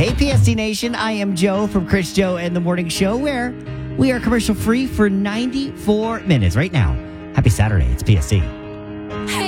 Hey, PSD Nation. I am Joe from Chris Joe and the Morning Show, where we are commercial free for 94 minutes right now. Happy Saturday. It's PSD.